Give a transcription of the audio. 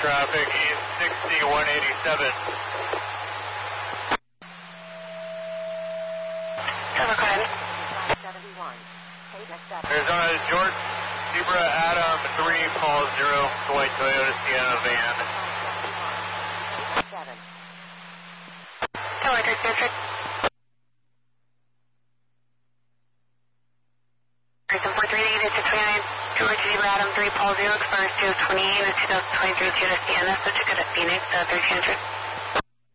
traffic, East 6187. Arizona, George, Zebra, Adam, 3, Paul 0, white Toyota Sienna van. 438 to 29, George, Zebra, Adam, 3, Paul 0, expires 2 of 28, 2023 Toyota Sienna, subject at Phoenix, 1300.